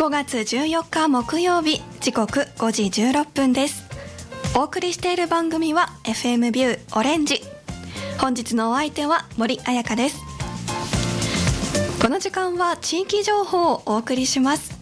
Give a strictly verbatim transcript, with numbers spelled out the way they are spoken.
ごがつじゅうよっか木曜日、時刻ごじじゅうろっぷんです。お送りしている番組は エフエム ビューオレンジ。本日のお相手は森彩香です。この時間は地域情報をお送りします。